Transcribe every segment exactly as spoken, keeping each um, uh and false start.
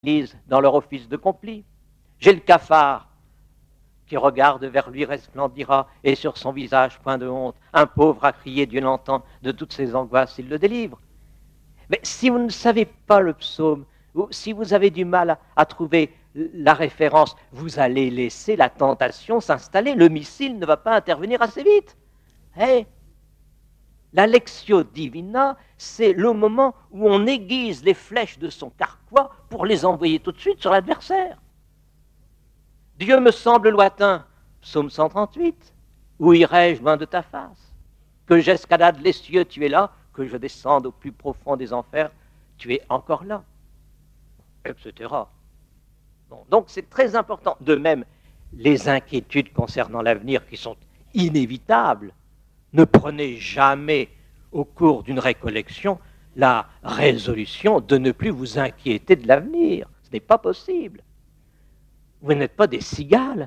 l'Église dans leur office de complis. J'ai le cafard qui regarde vers lui resplendira, et sur son visage point de honte. Un pauvre a crié, Dieu l'entend, de toutes ses angoisses, il le délivre. Mais si vous ne savez pas le psaume, ou si vous avez du mal à, à trouver la référence, vous allez laisser la tentation s'installer. Le missile ne va pas intervenir assez vite. Hey, la lectio divina, c'est le moment où on aiguise les flèches de son carquois pour les envoyer tout de suite sur l'adversaire. Dieu me semble lointain, psaume cent trente-huit, où irai-je loin de ta face? Que j'escalade les cieux, tu es là, que je descende au plus profond des enfers, tu es encore là, et cetera. Bon, donc c'est très important. De même, les inquiétudes concernant l'avenir qui sont inévitables, ne prenez jamais au cours d'une récollection la résolution de ne plus vous inquiéter de l'avenir. Ce n'est pas possible. Vous n'êtes pas des cigales,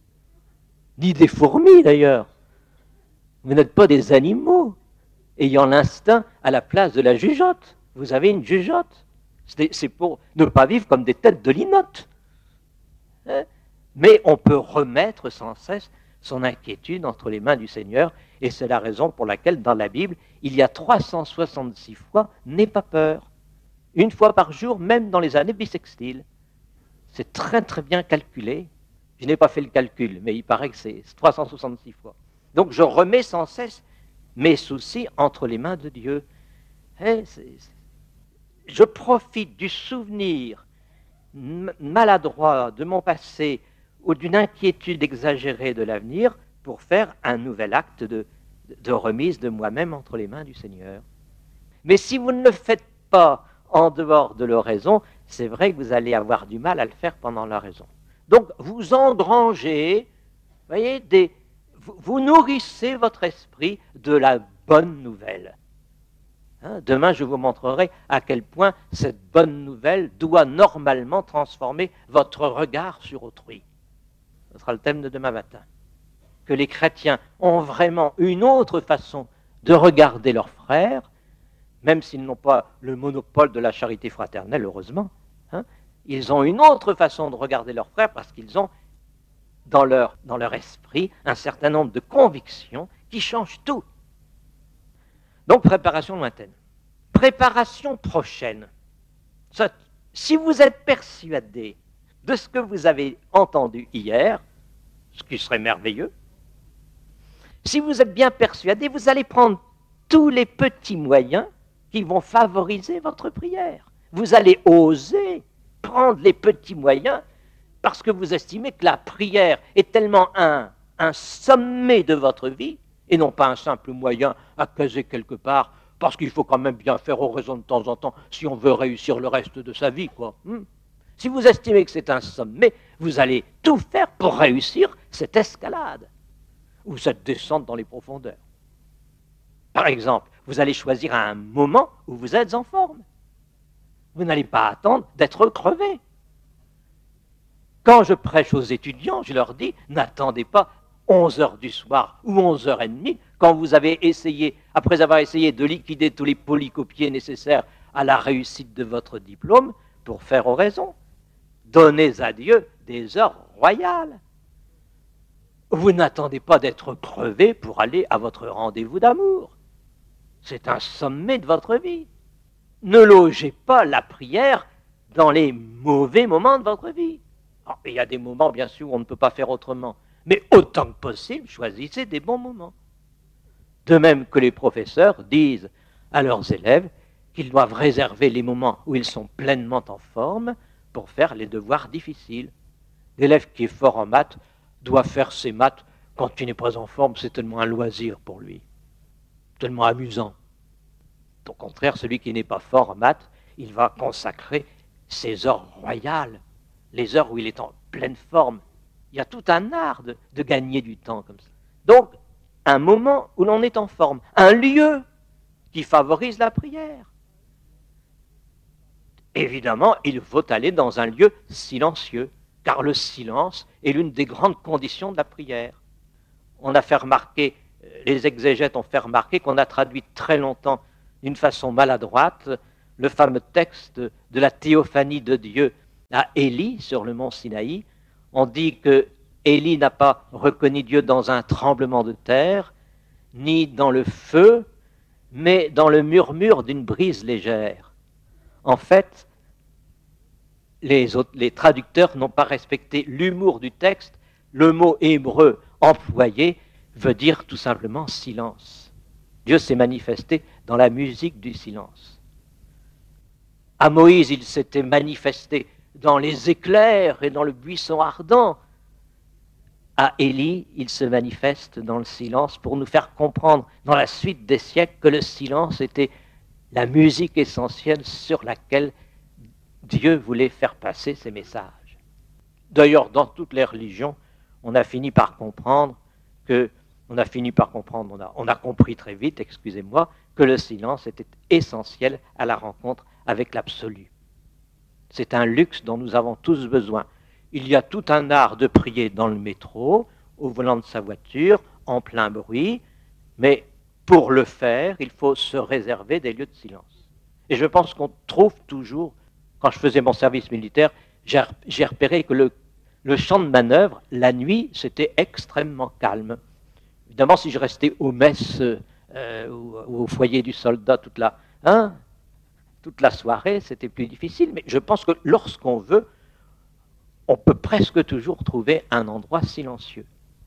ni des fourmis d'ailleurs. Vous n'êtes pas des animaux ayant l'instinct à la place de la jugeote. Vous avez une jugeote. C'est pour ne pas vivre comme des têtes de linotte. Hein? Mais on peut remettre sans cesse son inquiétude entre les mains du Seigneur, et c'est la raison pour laquelle dans la Bible, il y a trois cent soixante-six fois « n'aie pas peur ». Une fois par jour, même dans les années bissextiles. C'est très très bien calculé. Je n'ai pas fait le calcul, mais il paraît que c'est trois cent soixante-six fois. Donc je remets sans cesse mes soucis entre les mains de Dieu. Et c'est, c'est... Je profite du souvenir maladroit de mon passé ou d'une inquiétude exagérée de l'avenir pour faire un nouvel acte de, de remise de moi-même entre les mains du Seigneur. Mais si vous ne le faites pas en dehors de l'oraison, c'est vrai que vous allez avoir du mal à le faire pendant l'oraison. Donc, vous engrangez, voyez, des, vous, vous nourrissez votre esprit de la bonne nouvelle. Hein, demain, je vous montrerai à quel point cette bonne nouvelle doit normalement transformer votre regard sur autrui. Ce sera le thème de demain matin. Que les chrétiens ont vraiment une autre façon de regarder leurs frères, même s'ils n'ont pas le monopole de la charité fraternelle, heureusement. Hein, ils ont une autre façon de regarder leurs frères parce qu'ils ont dans leur, dans leur esprit un certain nombre de convictions qui changent tout. Donc, préparation lointaine. Préparation prochaine. Ça, si vous êtes persuadé de ce que vous avez entendu hier, ce qui serait merveilleux, si vous êtes bien persuadé, vous allez prendre tous les petits moyens qui vont favoriser votre prière. Vous allez oser prendre les petits moyens parce que vous estimez que la prière est tellement un, un sommet de votre vie et non pas un simple moyen à caser quelque part parce qu'il faut quand même bien faire oraison de temps en temps si on veut réussir le reste de sa vie, quoi. Hmm. Si vous estimez que c'est un sommet, vous allez tout faire pour réussir cette escalade ou cette descente dans les profondeurs. Par exemple, vous allez choisir un moment où vous êtes en forme. Vous n'allez pas attendre d'être crevé. Quand je prêche aux étudiants, je leur dis, n'attendez pas onze heures du soir ou onze heures trente, quand vous avez essayé, après avoir essayé de liquider tous les polycopiés nécessaires à la réussite de votre diplôme, pour faire oraison. Donnez à Dieu des heures royales. Vous n'attendez pas d'être crevé pour aller à votre rendez-vous d'amour. C'est un sommet de votre vie. Ne logez pas la prière dans les mauvais moments de votre vie. Alors, il y a des moments, bien sûr, où on ne peut pas faire autrement. Mais autant que possible, choisissez des bons moments. De même que les professeurs disent à leurs élèves qu'ils doivent réserver les moments où ils sont pleinement en forme pour faire les devoirs difficiles. L'élève qui est fort en maths doit faire ses maths quand il n'est pas en forme, c'est tellement un loisir pour lui, tellement amusant. Au contraire, celui qui n'est pas fort en maths, il va consacrer ses heures royales, les heures où il est en pleine forme. Il y a tout un art de, de gagner du temps comme ça. Donc, un moment où l'on est en forme, un lieu qui favorise la prière. Évidemment, il faut aller dans un lieu silencieux, car le silence est l'une des grandes conditions de la prière. On a fait remarquer, les exégètes ont fait remarquer qu'on a traduit très longtemps d'une façon maladroite le fameux texte de la théophanie de Dieu à Élie sur le mont Sinaï. On dit que Élie n'a pas reconnu Dieu dans un tremblement de terre, ni dans le feu, mais dans le murmure d'une brise légère. En fait, les, autres, les traducteurs n'ont pas respecté l'humour du texte. Le mot hébreu employé veut dire tout simplement silence. Dieu s'est manifesté dans la musique du silence. À Moïse, il s'était manifesté dans les éclairs et dans le buisson ardent. À Élie, il se manifeste dans le silence pour nous faire comprendre dans la suite des siècles que le silence était la musique essentielle sur laquelle Dieu voulait faire passer ses messages. D'ailleurs, dans toutes les religions, on a fini par comprendre que, on a fini par comprendre, on a, on a compris très vite, excusez-moi, que le silence était essentiel à la rencontre avec l'absolu. C'est un luxe dont nous avons tous besoin. Il y a tout un art de prier dans le métro, au volant de sa voiture, en plein bruit, mais pour le faire, il faut se réserver des lieux de silence. Et je pense qu'on trouve toujours, quand je faisais mon service militaire, j'ai, j'ai repéré que le, le champ de manœuvre, la nuit, c'était extrêmement calme. Évidemment, si je restais aux messes euh, ou, ou au foyer du soldat toute la, hein, toute la soirée, c'était plus difficile. Mais je pense que lorsqu'on veut, on peut presque toujours trouver un endroit silencieux.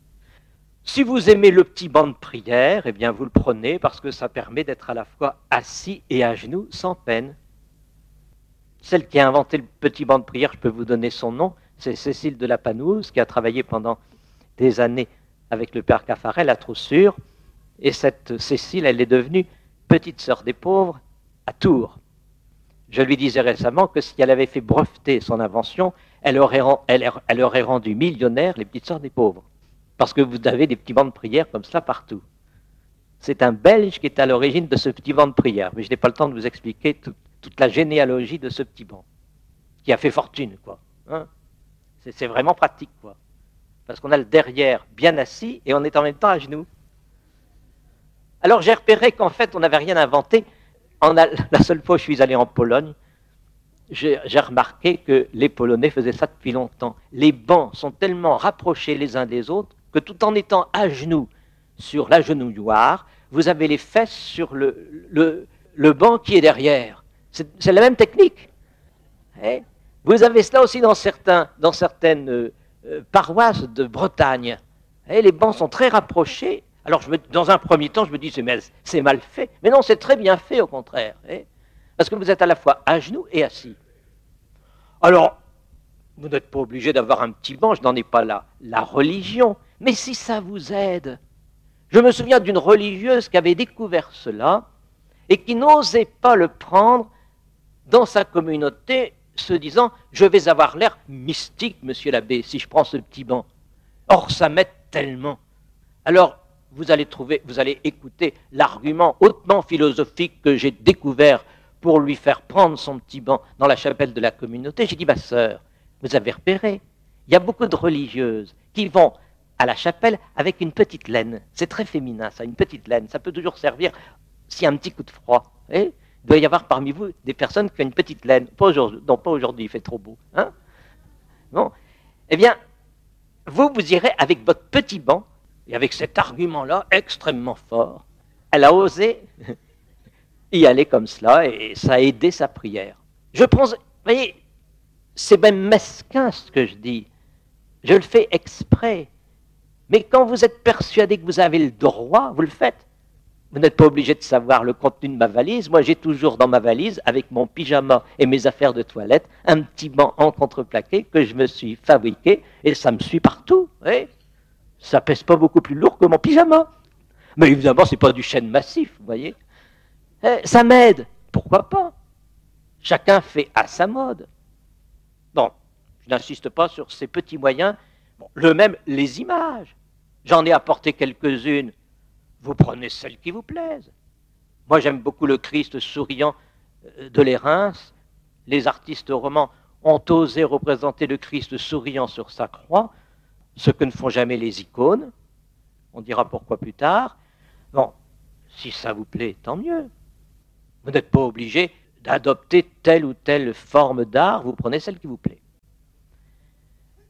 Si vous aimez le petit banc de prière, eh bien vous le prenez parce que ça permet d'être à la fois assis et à genoux sans peine. Celle qui a inventé le petit banc de prière, je peux vous donner son nom, c'est Cécile de la Panouse, qui a travaillé pendant des années avec le père Caffarel à Troussure. Et cette Cécile, elle est devenue petite sœur des pauvres à Tours. Je lui disais récemment que si elle avait fait breveter son invention, elle aurait, elle, elle aurait rendu millionnaire les petites sœurs des pauvres. Parce que vous avez des petits bancs de prière comme cela partout. C'est un Belge qui est à l'origine de ce petit banc de prière. Mais je n'ai pas le temps de vous expliquer tout, toute la généalogie de ce petit banc. Qui a fait fortune, quoi. Hein, c'est, c'est vraiment pratique, quoi. Parce qu'on a le derrière bien assis et on est en même temps à genoux. Alors j'ai repéré qu'en fait, on n'avait rien inventé. On a, la seule fois où je suis allé en Pologne, j'ai, j'ai remarqué que les Polonais faisaient ça depuis longtemps. Les bancs sont tellement rapprochés les uns des autres que tout en étant à genoux sur la genouilloire, vous avez les fesses sur le, le, le banc qui est derrière. C'est, c'est la même technique. Eh, vous avez cela aussi dans, certains, dans certaines euh, paroisses de Bretagne. Eh, les bancs sont très rapprochés. Alors, je me, dans un premier temps, je me dis, c'est mal, c'est mal fait. Mais non, c'est très bien fait, au contraire. Eh, parce que vous êtes à la fois à genoux et assis. Alors, vous n'êtes pas obligé d'avoir un petit banc, je n'en ai pas là. La religion. Mais si ça vous aide. Je me souviens d'une religieuse qui avait découvert cela et qui n'osait pas le prendre dans sa communauté, se disant « Je vais avoir l'air mystique, monsieur l'abbé, si je prends ce petit banc. » Or, ça m'aide tellement. Alors, vous allez trouver, vous allez écouter l'argument hautement philosophique que j'ai découvert pour lui faire prendre son petit banc dans la chapelle de la communauté. J'ai dit « Ma sœur, vous avez repéré, il y a beaucoup de religieuses qui vont à la chapelle avec une petite laine. C'est très féminin, ça, une petite laine. Ça peut toujours servir s'il y a un petit coup de froid. Eh, il doit y avoir parmi vous des personnes qui ont une petite laine. Pas aujourd'hui, non, pas aujourd'hui, il fait trop beau. Hein, bon, eh bien, vous, vous irez avec votre petit banc, et avec cet argument-là extrêmement fort, elle a osé y aller comme cela, et ça a aidé sa prière. Je pense, vous voyez, c'est même mesquin ce que je dis. Je le fais exprès. Mais quand vous êtes persuadé que vous avez le droit, vous le faites. Vous n'êtes pas obligé de savoir le contenu de ma valise. Moi, j'ai toujours dans ma valise, avec mon pyjama et mes affaires de toilette, un petit banc en contreplaqué que je me suis fabriqué, et ça me suit partout. Oui. Ça pèse pas beaucoup plus lourd que mon pyjama. Mais évidemment, ce n'est pas du chêne massif, vous voyez. Eh, ça m'aide. Pourquoi pas? Chacun fait à sa mode. Bon, je n'insiste pas sur ces petits moyens. Bon, le même, les images. J'en ai apporté quelques-unes. Vous prenez celles qui vous plaisent. Moi, j'aime beaucoup le Christ souriant de Lérins. Les artistes romans ont osé représenter le Christ souriant sur sa croix, ce que ne font jamais les icônes. On dira pourquoi plus tard. Bon, si ça vous plaît, tant mieux. Vous n'êtes pas obligé d'adopter telle ou telle forme d'art, vous prenez celle qui vous plaît.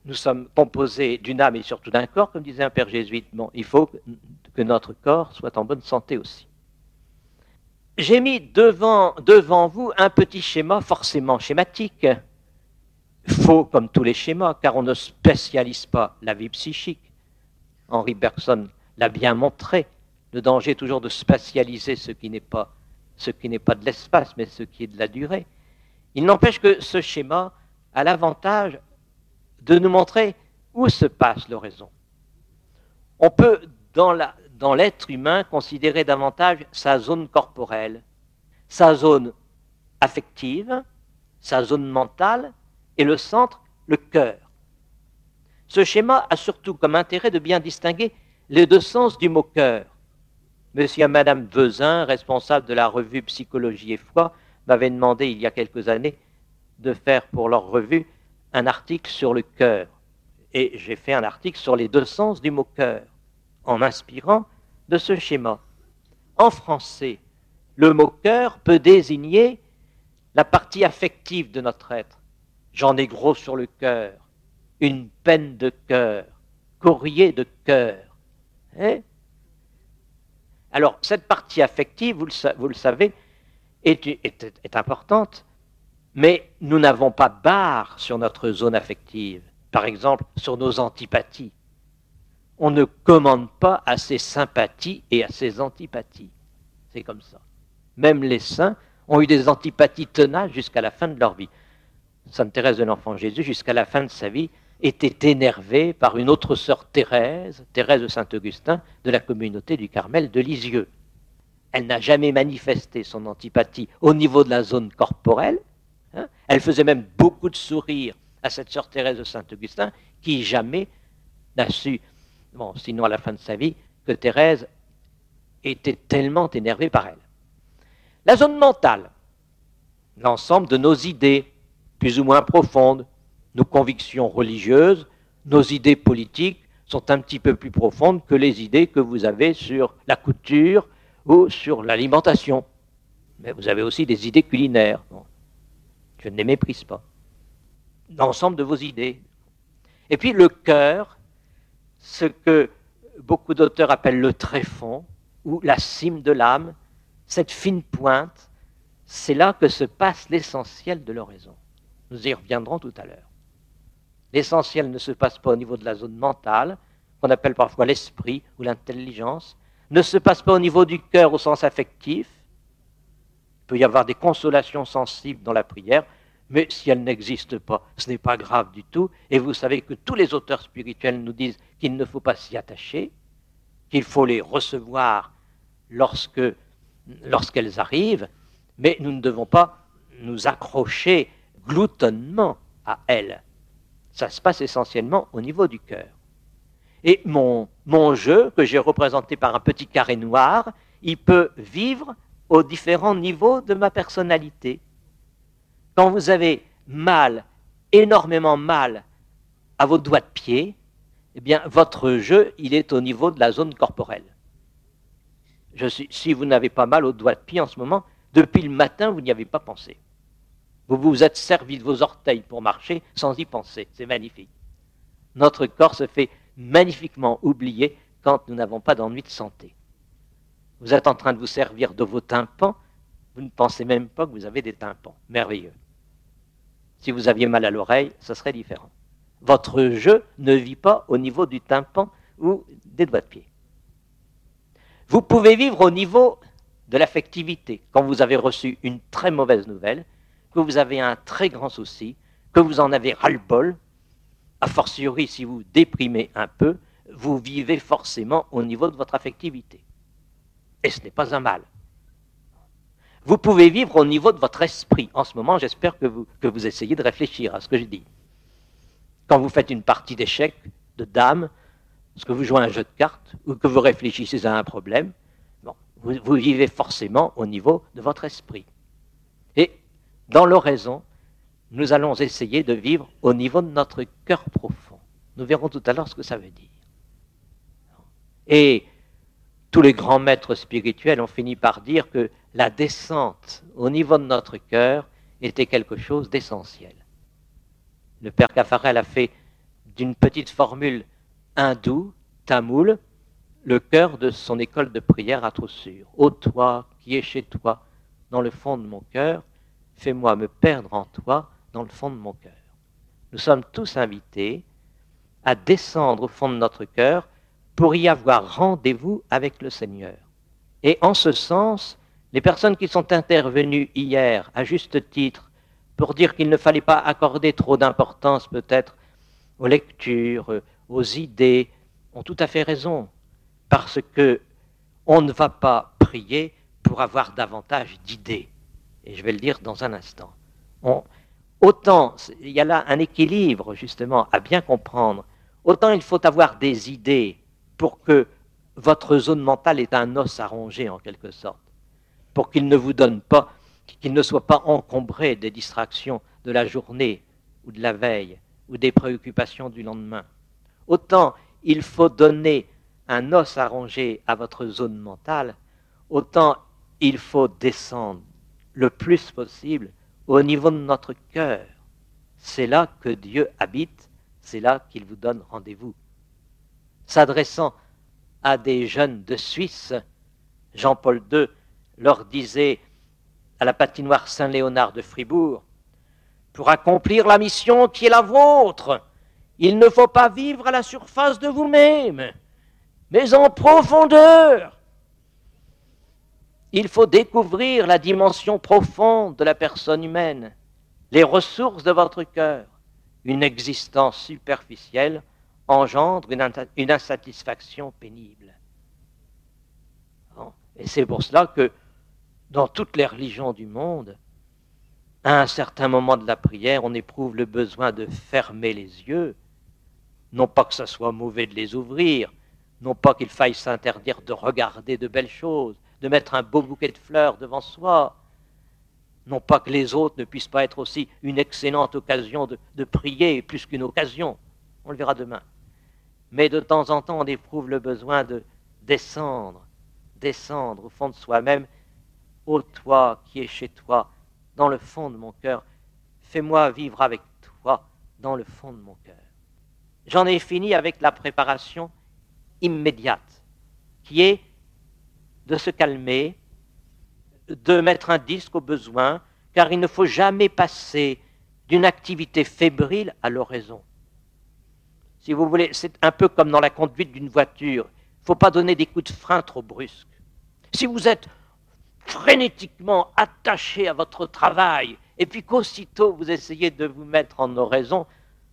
nous sommes composés d'une âme et surtout d'un corps, comme disait un père jésuite. Bon, il faut que notre corps soit en bonne santé aussi. J'ai mis devant, devant vous un petit schéma forcément schématique, faux comme tous les schémas, car on ne spécialise pas la vie psychique. Henri Bergson l'a bien montré, le danger est toujours de spatialiser ce qui n'est pas, ce qui n'est pas de l'espace, mais ce qui est de la durée. Il n'empêche que ce schéma a l'avantage de nous montrer où se passe l'oraison. On peut, dans la, dans l'être humain, considérer davantage sa zone corporelle, sa zone affective, sa zone mentale, et le centre, le cœur. Ce schéma a surtout comme intérêt de bien distinguer les deux sens du mot cœur. Monsieur et Madame Vezin, responsable de la revue Psychologie et Foi, m'avaient demandé il y a quelques années de faire pour leur revue un article sur le cœur. Et j'ai fait un article sur les deux sens du mot cœur, en m'inspirant de ce schéma. En français, le mot cœur peut désigner la partie affective de notre être. J'en ai gros sur le cœur, une peine de cœur, courrier de cœur. Hein? Alors, cette partie affective, vous le, vous le savez, est, est, est importante, mais nous n'avons pas barre sur notre zone affective. Par exemple, sur nos antipathies. On ne commande pas à ses sympathies et à ses antipathies. C'est comme ça. Même les saints ont eu des antipathies tenaces jusqu'à la fin de leur vie. Sainte Thérèse de l'Enfant Jésus, jusqu'à la fin de sa vie, était énervée par une autre sœur Thérèse, Thérèse de Saint-Augustin, de la communauté du Carmel de Lisieux. Elle n'a jamais manifesté son antipathie au niveau de la zone corporelle. Hein. Elle faisait même beaucoup de sourires à cette sœur Thérèse de Saint-Augustin, qui jamais n'a su, bon, sinon à la fin de sa vie, que Thérèse était tellement énervée par elle. La zone mentale, l'ensemble de nos idées, plus ou moins profondes, nos convictions religieuses, nos idées politiques sont un petit peu plus profondes que les idées que vous avez sur la couture ou sur l'alimentation. Mais vous avez aussi des idées culinaires. Bon, je ne les méprise pas. L'ensemble de vos idées. Et puis le cœur, ce que beaucoup d'auteurs appellent le tréfonds, ou la cime de l'âme, cette fine pointe, c'est là que se passe l'essentiel de l'oraison. Nous y reviendrons tout à l'heure. L'essentiel ne se passe pas au niveau de la zone mentale, qu'on appelle parfois l'esprit ou l'intelligence, ne se passe pas au niveau du cœur au sens affectif. Il peut y avoir des consolations sensibles dans la prière, mais si elles n'existent pas, ce n'est pas grave du tout. Et vous savez que tous les auteurs spirituels nous disent qu'il ne faut pas s'y attacher, qu'il faut les recevoir lorsque, lorsqu'elles arrivent, mais nous ne devons pas nous accrocher gloutonnement à elles. Ça se passe essentiellement au niveau du cœur. Et mon, mon jeu, que j'ai représenté par un petit carré noir, il peut vivre aux différents niveaux de ma personnalité. Quand vous avez mal, énormément mal, à vos doigts de pied, eh bien, votre jeu, il est au niveau de la zone corporelle. Je suis, si vous n'avez pas mal aux doigts de pied en ce moment, depuis le matin, vous n'y avez pas pensé. Vous vous êtes servi de vos orteils pour marcher sans y penser. C'est magnifique. Notre corps se fait magnifiquement oublier quand nous n'avons pas d'ennui de santé. Vous êtes en train de vous servir de vos tympans, vous ne pensez même pas que vous avez des tympans. Merveilleux. Si vous aviez mal à l'oreille, ce serait différent. Votre jeu ne vit pas au niveau du tympan ou des doigts de pied. Vous pouvez vivre au niveau de l'affectivité. Quand vous avez reçu une très mauvaise nouvelle, que vous avez un très grand souci, que vous en avez ras-le-bol, a fortiori si vous déprimez un peu, vous vivez forcément au niveau de votre affectivité. Et ce n'est pas un mal. Vous pouvez vivre au niveau de votre esprit. En ce moment, j'espère que vous, que vous essayez de réfléchir à ce que je dis. Quand vous faites une partie d'échecs, de dames, parce que vous jouez à un jeu de cartes, ou que vous réfléchissez à un problème, bon, vous, vous vivez forcément au niveau de votre esprit. Et dans l'oraison, nous allons essayer de vivre au niveau de notre cœur profond. Nous verrons tout à l'heure ce que ça veut dire. Et tous les grands maîtres spirituels ont fini par dire que la descente au niveau de notre cœur était quelque chose d'essentiel. Le père Caffarel a fait d'une petite formule hindoue, tamoule, le cœur de son école de prière à trop sûr. Ô toi qui es chez toi, dans le fond de mon cœur, fais-moi me perdre en toi, dans le fond de mon cœur. Nous sommes tous invités à descendre au fond de notre cœur pour y avoir rendez-vous avec le Seigneur. Et en ce sens, les personnes qui sont intervenues hier, à juste titre, pour dire qu'il ne fallait pas accorder trop d'importance peut-être aux lectures, aux idées, ont tout à fait raison, parce que on ne va pas prier pour avoir davantage d'idées. Et je vais le dire dans un instant. On, autant, il y a là un équilibre justement à bien comprendre, autant il faut avoir des idées pour que votre zone mentale ait un os à ronger en quelque sorte, pour qu'il ne vous donne pas, qu'il ne soit pas encombré des distractions de la journée ou de la veille ou des préoccupations du lendemain. Autant il faut donner un os à ronger à votre zone mentale, autant il faut descendre le plus possible au niveau de notre cœur. C'est là que Dieu habite, c'est là qu'il vous donne rendez-vous. S'adressant à des jeunes de Suisse, Jean-Paul deux leur disait à la patinoire Saint-Léonard de Fribourg, « Pour accomplir la mission qui est la vôtre, il ne faut pas vivre à la surface de vous-même, mais en profondeur. Il faut découvrir la dimension profonde de la personne humaine, les ressources de votre cœur. Une existence superficielle engendre une insatisfaction pénible. » Et c'est pour cela que dans toutes les religions du monde, à un certain moment de la prière, on éprouve le besoin de fermer les yeux, non pas que ce soit mauvais de les ouvrir, non pas qu'il faille s'interdire de regarder de belles choses, de mettre un beau bouquet de fleurs devant soi, non pas que les autres ne puissent pas être aussi une excellente occasion de, de prier, plus qu'une occasion, on le verra demain. Mais de temps en temps, on éprouve le besoin de descendre, descendre au fond de soi-même. Ô toi qui es chez toi, dans le fond de mon cœur, fais-moi vivre avec toi dans le fond de mon cœur. J'en ai fini avec la préparation immédiate, qui est de se calmer, de mettre un disque au besoin, car il ne faut jamais passer d'une activité fébrile à l'oraison. Si vous voulez, c'est un peu comme dans la conduite d'une voiture. Il ne faut pas donner des coups de frein trop brusques. Si vous êtes frénétiquement attaché à votre travail, et puis qu'aussitôt vous essayez de vous mettre en oraison,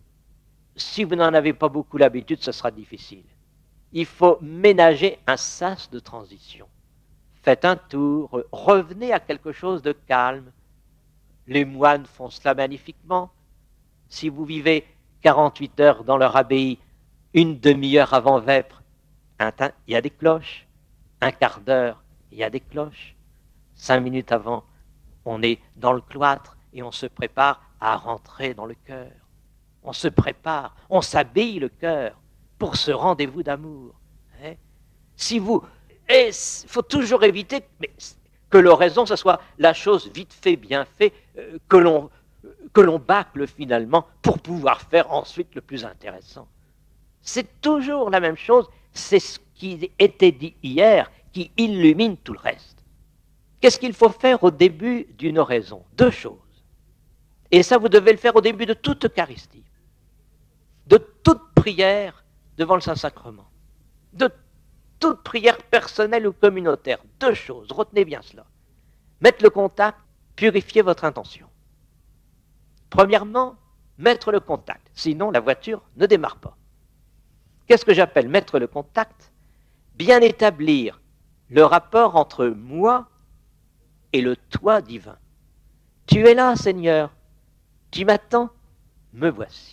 si vous n'en avez pas beaucoup l'habitude, ce sera difficile. Il faut ménager un sas de transition. Faites un tour, revenez à quelque chose de calme. Les moines font cela magnifiquement. Si vous vivez quarante-huit heures dans leur abbaye, une demi-heure avant vêpres, il y a des cloches. Un quart d'heure, il y a des cloches. Cinq minutes avant, on est dans le cloître et on se prépare à rentrer dans le cœur. On se prépare, on s'habille le cœur pour ce rendez-vous d'amour. Hein? Si vous, il faut toujours éviter mais, que l'oraison, ce soit la chose vite fait, bien fait, euh, que l'on que l'on bâcle finalement pour pouvoir faire ensuite le plus intéressant. C'est toujours la même chose, c'est ce qui était dit hier qui illumine tout le reste. Qu'est-ce qu'il faut faire au début d'une oraison? Deux choses. Et ça, vous devez le faire au début de toute Eucharistie, de toute prière devant le Saint-Sacrement, de toute prière personnelle ou communautaire. Deux choses, retenez bien cela. Mettre le contact, purifier votre intention. Premièrement, mettre le contact, sinon la voiture ne démarre pas. Qu'est-ce que j'appelle mettre le contact? Bien établir le rapport entre moi et le toi divin. Tu es là, Seigneur. Tu m'attends, me voici.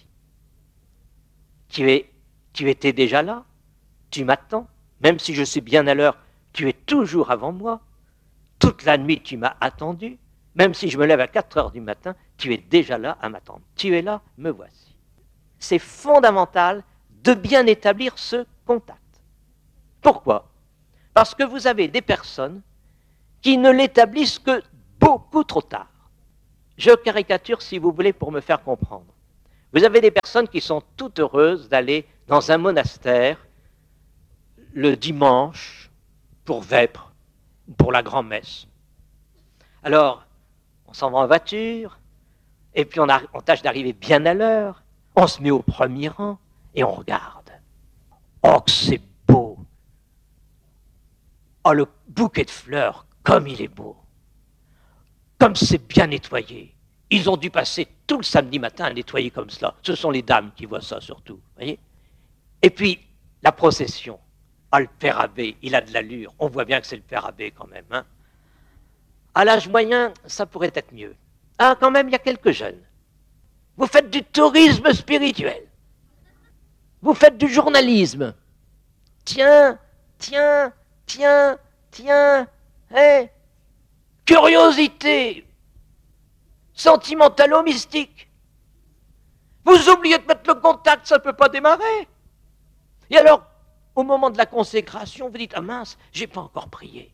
Tu es, tu étais déjà là, tu m'attends, même si je suis bien à l'heure, tu es toujours avant moi. Toute la nuit, tu m'as attendu, même si je me lève à quatre heures du matin, tu es déjà là à m'attendre. Tu es là, me voici. C'est fondamental de bien établir ce contact. Pourquoi? Parce que vous avez des personnes qui ne l'établissent que beaucoup trop tard. Je caricature, si vous voulez, pour me faire comprendre. Vous avez des personnes qui sont toutes heureuses d'aller dans un monastère le dimanche pour vêpres, pour la grand-messe. Alors, on s'en va en voiture, et puis on, a, on tâche d'arriver bien à l'heure, on se met au premier rang, et on regarde. Oh, que c'est beau! Oh, le bouquet de fleurs, comme il est beau! Comme c'est bien nettoyé! Ils ont dû passer tout le samedi matin à nettoyer comme cela. Ce sont les dames qui voient ça surtout, voyez. Et puis, la procession. Ah, le père abbé, il a de l'allure. On voit bien que c'est le père abbé quand même. Hein. À l'âge moyen, ça pourrait être mieux. Ah, quand même, il y a quelques jeunes. Vous faites du tourisme spirituel. Vous faites du journalisme. Tiens, tiens, tiens, tiens, hé, curiosité, sentimentalo-mystique. Vous oubliez de mettre le contact, ça ne peut pas démarrer. Et alors, au moment de la consécration, vous dites, ah mince, j'ai pas encore prié.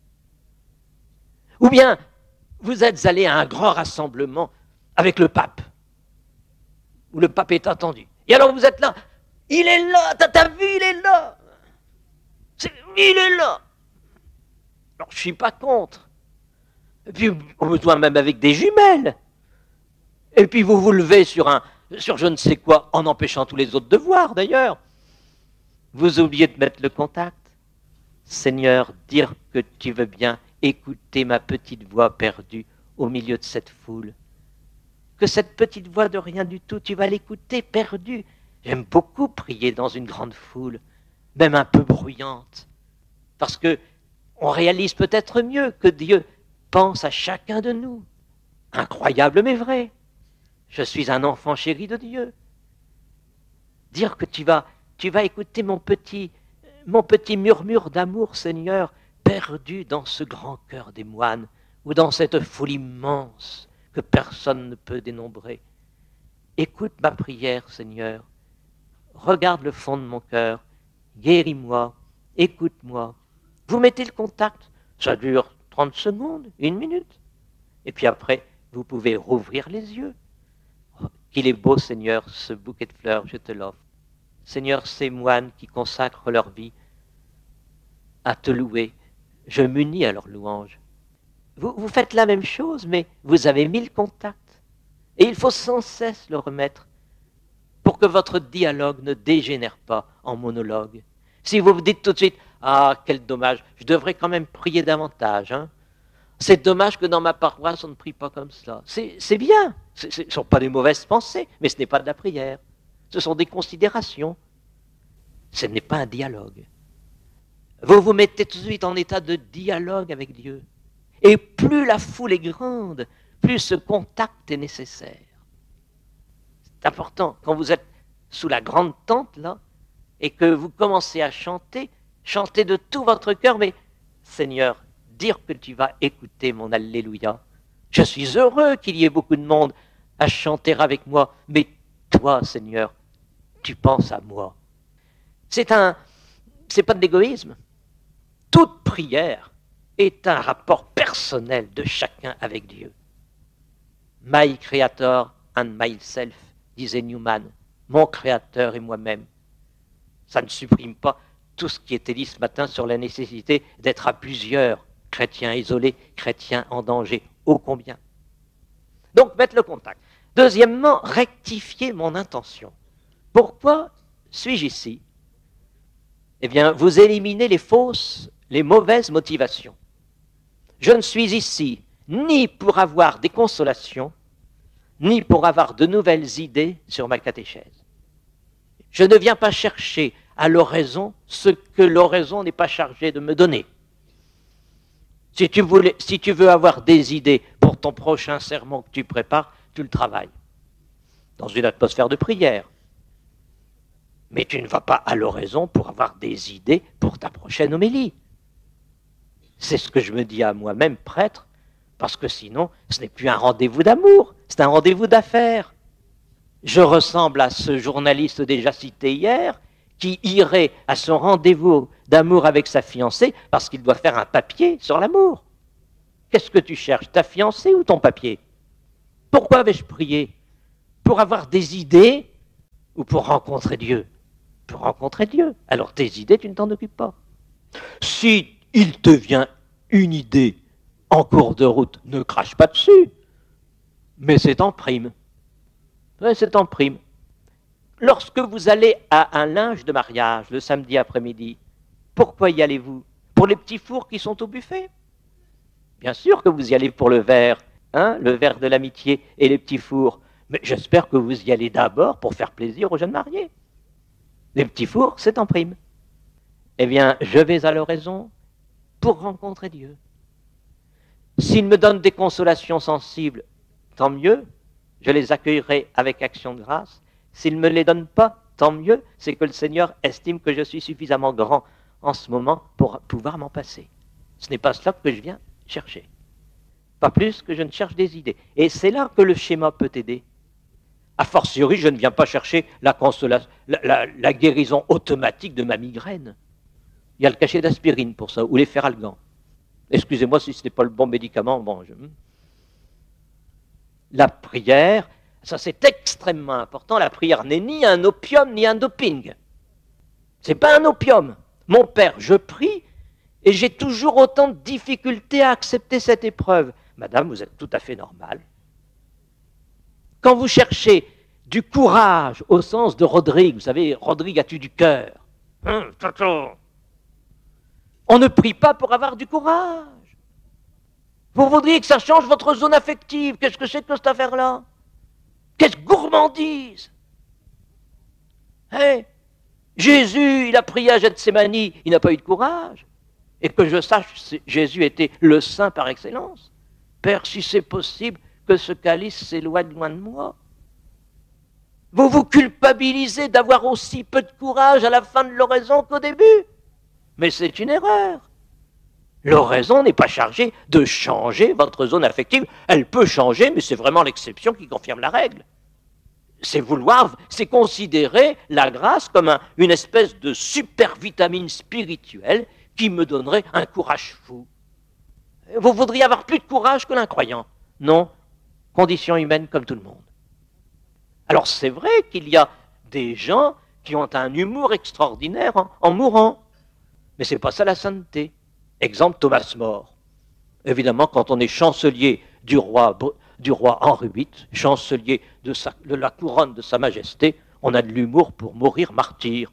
Ou bien, vous êtes allé à un grand rassemblement avec le pape, où le pape est attendu. Et alors vous êtes là, il est là, t'as, t'as vu, il est là. C'est, il est là. Alors, je ne suis pas contre. Et puis, au besoin même avec des jumelles. Et puis, vous vous levez sur, un, sur je ne sais quoi, en empêchant tous les autres de voir, d'ailleurs. Vous oubliez de mettre le contact. Seigneur, dire que tu veux bien écouter ma petite voix perdue au milieu de cette foule. Que cette petite voix de rien du tout, tu vas l'écouter perdue. J'aime beaucoup prier dans une grande foule, même un peu bruyante, parce que on réalise peut-être mieux que Dieu pense à chacun de nous. Incroyable mais vrai. Je suis un enfant chéri de Dieu. Dire que tu vas, tu vas écouter mon petit, mon petit murmure d'amour, Seigneur, perdu dans ce grand cœur des moines, ou dans cette foule immense que personne ne peut dénombrer. Écoute ma prière, Seigneur. Regarde le fond de mon cœur. Guéris-moi. Écoute-moi. Vous mettez le contact. Ça dure trente secondes, une minute. Et puis après, vous pouvez rouvrir les yeux. Oh, qu'il est beau, Seigneur, ce bouquet de fleurs, je te l'offre. Seigneur, ces moines qui consacrent leur vie à te louer, je m'unis à leur louange. Vous, vous faites la même chose, mais vous avez mis le contact. Et il faut sans cesse le remettre pour que votre dialogue ne dégénère pas en monologue. Si vous vous dites tout de suite, ah, quel dommage, je devrais quand même prier davantage. Hein. C'est dommage que dans ma paroisse, on ne prie pas comme cela. C'est, c'est bien, ce ne sont pas des mauvaises pensées, mais ce n'est pas de la prière. Ce sont des considérations. Ce n'est pas un dialogue. Vous vous mettez tout de suite en état de dialogue avec Dieu. Et plus la foule est grande, plus ce contact est nécessaire. C'est important, quand vous êtes sous la grande tente, là, et que vous commencez à chanter, chantez de tout votre cœur, mais Seigneur, dire que tu vas écouter mon Alléluia. Je suis heureux qu'il y ait beaucoup de monde à chanter avec moi, mais toi, Seigneur, tu penses à moi. C'est un, c'est pas de l'égoïsme. Toute prière est un rapport personnel de chacun avec Dieu. My Creator and myself, disait Newman, mon Créateur et moi-même. Ça ne supprime pas tout ce qui était dit ce matin sur la nécessité d'être à plusieurs, chrétiens isolés, chrétiens en danger, ô combien. Donc, mettre le contact. Deuxièmement, rectifier mon intention. Pourquoi suis-je ici? Eh bien, vous éliminez les fausses, les mauvaises motivations. Je ne suis ici ni pour avoir des consolations, ni pour avoir de nouvelles idées sur ma catéchèse. Je ne viens pas chercher à l'oraison ce que l'oraison n'est pas chargée de me donner. Si tu, voulais, si tu veux avoir des idées pour ton prochain sermon que tu prépares, tu le travailles dans une atmosphère de prière. Mais tu ne vas pas à l'oraison pour avoir des idées pour ta prochaine homélie. C'est ce que je me dis à moi-même, prêtre, parce que sinon, ce n'est plus un rendez-vous d'amour, c'est un rendez-vous d'affaires. Je ressemble à ce journaliste déjà cité hier, qui irait à son rendez-vous d'amour avec sa fiancée parce qu'il doit faire un papier sur l'amour. Qu'est-ce que tu cherches, ta fiancée ou ton papier? Pourquoi vais-je prier? Pour avoir des idées ou pour rencontrer Dieu? Pour rencontrer Dieu. Alors tes idées, tu ne t'en occupes pas. Si il te vient une idée en cours de route, ne crache pas dessus. Mais c'est en prime. Ouais, c'est en prime. Lorsque vous allez à un linge de mariage le samedi après-midi, pourquoi y allez-vous? Pour les petits fours qui sont au buffet? Bien sûr que vous y allez pour le verre, hein, le verre de l'amitié et les petits fours. Mais j'espère que vous y allez d'abord pour faire plaisir aux jeunes mariés. Les petits fours, c'est en prime. Eh bien, je vais à l'oraison pour rencontrer Dieu. S'il me donne des consolations sensibles, tant mieux, je les accueillerai avec action de grâce. S'il ne me les donne pas, tant mieux, c'est que le Seigneur estime que je suis suffisamment grand en ce moment pour pouvoir m'en passer. Ce n'est pas cela que je viens chercher. Pas plus que je ne cherche des idées. Et c'est là que le schéma peut t'aider. A fortiori, je ne viens pas chercher la, consolation, la, la, la guérison automatique de ma migraine. Il y a le cachet d'aspirine pour ça, ou les Feralgan. Excusez-moi si ce n'est pas le bon médicament. Bon, je... La prière, ça c'est extrêmement important, la prière n'est ni un opium ni un doping. C'est pas un opium. Mon père, je prie et j'ai toujours autant de difficultés à accepter cette épreuve. Madame, vous êtes tout à fait normale. Quand vous cherchez du courage au sens de Rodrigue, vous savez, Rodrigue as-tu du cœur? Hum, On ne prie pas pour avoir du courage. Vous voudriez que ça change votre zone affective. Qu'est-ce que c'est que cette affaire-là? Quelle gourmandise! Hey, Jésus, il a prié à Gethsémani, il n'a pas eu de courage. Et que je sache, Jésus était le saint par excellence. Père, si c'est possible, que ce calice s'éloigne loin de moi. Vous vous culpabilisez d'avoir aussi peu de courage à la fin de l'oraison qu'au début. Mais c'est une erreur. L'oraison n'est pas chargée de changer votre zone affective. Elle peut changer, mais c'est vraiment l'exception qui confirme la règle. C'est vouloir, c'est considérer la grâce comme un, une espèce de super vitamine spirituelle qui me donnerait un courage fou. Vous voudriez avoir plus de courage que l'incroyant. Non, condition humaine comme tout le monde. Alors c'est vrai qu'il y a des gens qui ont un humour extraordinaire en, en mourant. Mais ce n'est pas ça la sainteté. Exemple, Thomas More. Évidemment, quand on est chancelier du roi, du roi Henri huit, chancelier de, sa, de la couronne de Sa Majesté, on a de l'humour pour mourir martyr.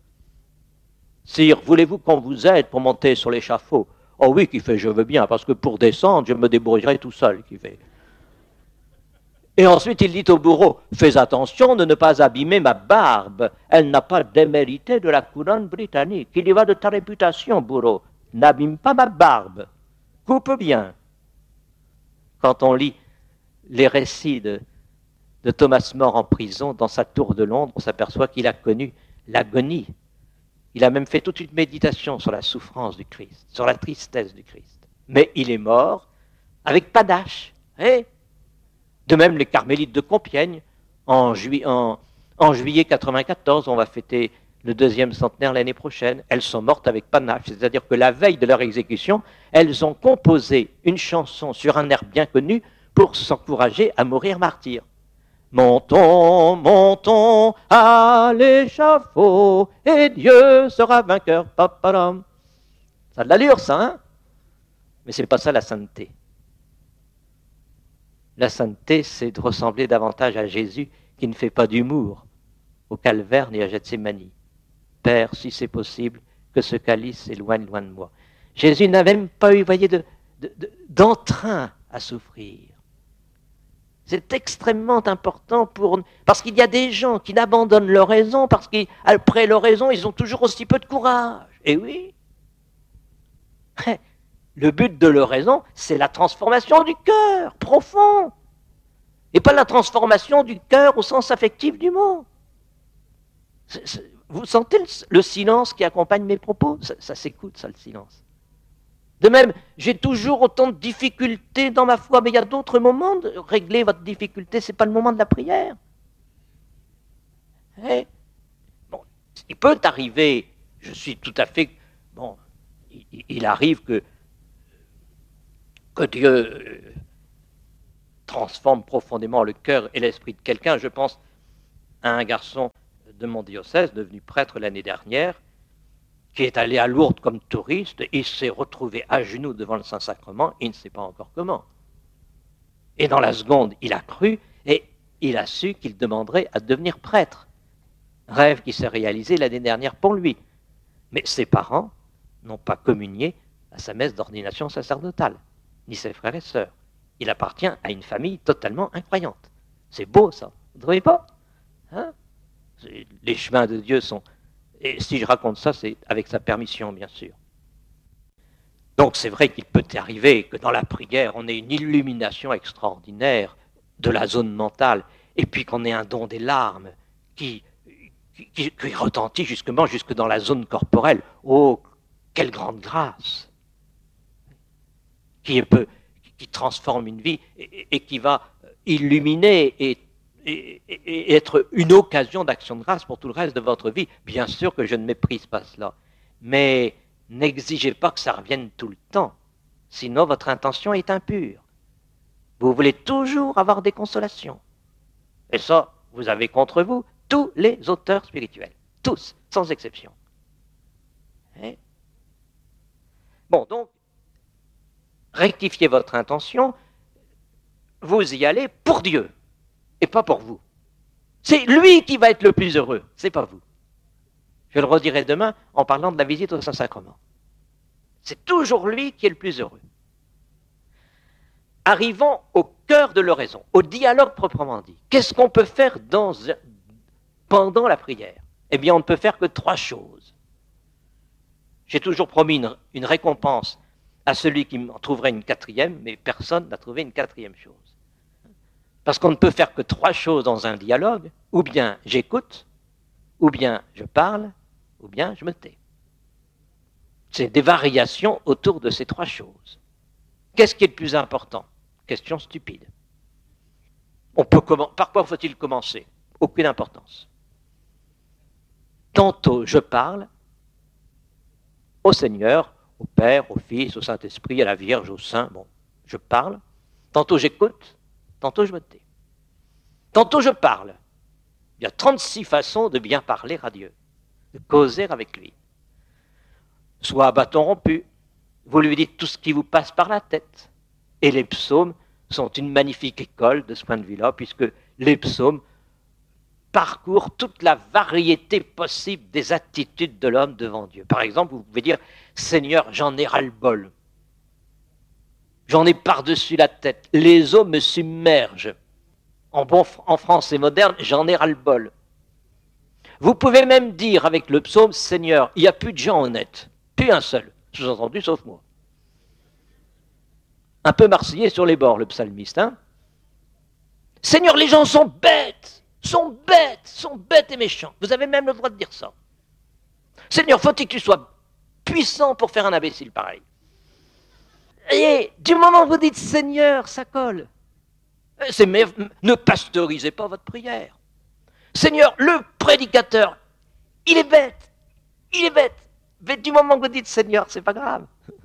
Sire, voulez-vous qu'on vous aide pour monter sur l'échafaud? Oh oui, qui fait, je veux bien, parce que pour descendre, je me débrouillerai tout seul, qui fait. Et ensuite, il dit au bourreau, fais attention de ne pas abîmer ma barbe. Elle n'a pas démérité de la couronne britannique. Il y va de ta réputation, bourreau. N'abîme pas ma barbe. Coupe bien. Quand on lit les récits de, de Thomas More en prison, dans sa tour de Londres, on s'aperçoit qu'il a connu l'agonie. Il a même fait toute une méditation sur la souffrance du Christ, sur la tristesse du Christ. Mais il est mort avec panache. Eh? De même, les carmélites de Compiègne, en, jui- en, en juillet quatre-vingt-quatorze, on va fêter le deuxième centenaire l'année prochaine, elles sont mortes avec panache. C'est-à-dire que la veille de leur exécution, elles ont composé une chanson sur un air bien connu pour s'encourager à mourir martyrs. Montons, montons à l'échafaud, et Dieu sera vainqueur. Paparam. Ça a de l'allure, ça, hein? Mais c'est pas ça la sainteté. La sainteté, c'est de ressembler davantage à Jésus qui ne fait pas d'humour au calvaire ni à Gethsémani. Père, si c'est possible, que ce calice s'éloigne loin de moi. Jésus n'a même pas eu, voyez, de, de, de, d'entrain à souffrir. C'est extrêmement important pour... Parce qu'il y a des gens qui n'abandonnent l'oraison parce qu'après l'oraison, ils ont toujours aussi peu de courage. Et oui. Le but de l'oraison, c'est la transformation du cœur profond. Et pas la transformation du cœur au sens affectif du mot. C'est, c'est, vous sentez le, le silence qui accompagne mes propos? Ça, ça s'écoute, ça, le silence. De même, j'ai toujours autant de difficultés dans ma foi, mais il y a d'autres moments de régler votre difficulté, ce n'est pas le moment de la prière. Hein? Bon, il peut arriver, je suis tout à fait... Bon, il, il arrive que, que Dieu transforme profondément le cœur et l'esprit de quelqu'un. Je pense à un garçon de mon diocèse, devenu prêtre l'année dernière, qui est allé à Lourdes comme touriste, il s'est retrouvé à genoux devant le Saint-Sacrement, il ne sait pas encore comment. Et dans la seconde, il a cru et il a su qu'il demanderait à devenir prêtre. Rêve qui s'est réalisé l'année dernière pour lui. Mais ses parents n'ont pas communié à sa messe d'ordination sacerdotale, ni ses frères et sœurs. Il appartient à une famille totalement incroyante. C'est beau ça, vous ne trouvez pas, hein? Les chemins de Dieu sont... Et si je raconte ça, c'est avec sa permission, bien sûr. Donc c'est vrai qu'il peut arriver que dans la prière, on ait une illumination extraordinaire de la zone mentale, et puis qu'on ait un don des larmes qui, qui, qui retentit justement jusque dans la zone corporelle. Oh, quelle grande grâce! Qui, peut, qui transforme une vie et, et qui va illuminer et Et, et, et être une occasion d'action de grâce pour tout le reste de votre vie. Bien sûr que je ne méprise pas cela, mais n'exigez pas que ça revienne tout le temps, sinon votre intention est impure. Vous voulez toujours avoir des consolations. Et ça, vous avez contre vous tous les auteurs spirituels, tous, sans exception. Et bon, donc, rectifiez votre intention, vous y allez pour Dieu. Et pas pour vous. C'est lui qui va être le plus heureux, c'est pas vous. Je le redirai demain en parlant de la visite au Saint-Sacrement. C'est toujours lui qui est le plus heureux. Arrivons au cœur de l'oraison, au dialogue proprement dit. Qu'est-ce qu'on peut faire dans, pendant la prière? Eh bien, on ne peut faire que trois choses. J'ai toujours promis une, une récompense à celui qui m'en trouverait une quatrième, mais personne n'a trouvé une quatrième chose. Parce qu'on ne peut faire que trois choses dans un dialogue, ou bien j'écoute, ou bien je parle, ou bien je me tais. C'est des variations autour de ces trois choses. Qu'est-ce qui est le plus important? Question stupide. On peut commen- Par quoi faut-il commencer? Aucune importance. Tantôt je parle au Seigneur, au Père, au Fils, au Saint-Esprit, à la Vierge, au Saint, bon, je parle. Tantôt j'écoute, tantôt je me tais. Tantôt je parle. Il y a trente-six façons de bien parler à Dieu, de causer avec lui. Soit à bâton rompu, vous lui dites tout ce qui vous passe par la tête. Et les psaumes sont une magnifique école de ce point de vue-là, puisque les psaumes parcourent toute la variété possible des attitudes de l'homme devant Dieu. Par exemple, vous pouvez dire « Seigneur, j'en ai ras-le-bol. J'en ai par-dessus la tête. Les eaux me submergent. En, bon, en français moderne, j'en ai ras-le-bol. » Vous pouvez même dire avec le psaume « Seigneur, il n'y a plus de gens honnêtes. Plus un seul. » Sous-entendu, sauf moi. Un peu marseillais sur les bords, le psalmiste. Hein? Seigneur, les gens sont bêtes, sont bêtes, sont bêtes et méchants. Vous avez même le droit de dire ça. Seigneur, faut-il que tu sois puissant pour faire un imbécile pareil? Et du moment où vous dites Seigneur, ça colle. C'est, mais, ne pasteurisez pas votre prière. Seigneur, le prédicateur, il est bête, il est bête. Mais du moment que vous dites Seigneur, c'est pas grave.